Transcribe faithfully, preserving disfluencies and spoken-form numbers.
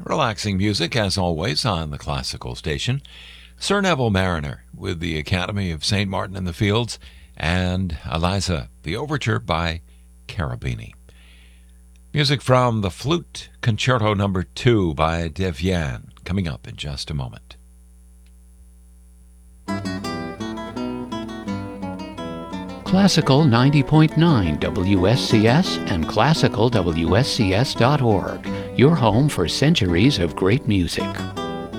Relaxing music, as always, on the Classical Station. Sir Neville Mariner with the Academy of Saint Martin in the Fields, and Eliza, the Overture by Cherubini. Music from the Flute Concerto Number two by Devyani, coming up in just a moment. Classical ninety point nine W S C S and classical W S C S dot org, your home for centuries of great music.